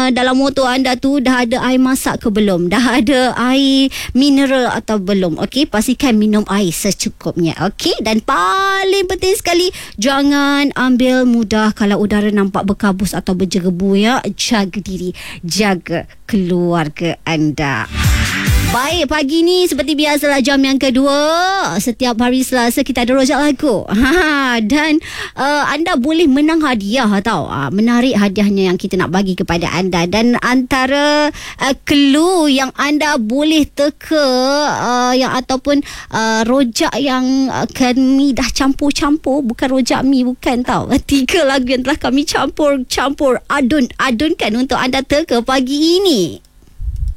dalam motor anda tu dah ada air masak ke belum? Dah ada air mineral atau belum? Okey, pastikan minum air secukupnya. Okey, dan paling penting sekali, jangan ambil mudah kalau udara nampak berkabus atau berjerebu ya. Jaga diri, jaga keluarga anda. Baik, pagi ni seperti biasalah jam yang kedua. Setiap hari Selasa kita ada rojak lagu. Dan anda boleh menang hadiah tau. Menarik hadiahnya yang kita nak bagi kepada anda. Dan antara clue yang anda boleh teka yang ataupun rojak yang kami dah campur-campur, bukan rojak mi, bukan tau. 3 lagu yang telah kami campur-campur, adun-adunkan untuk anda teka pagi ini.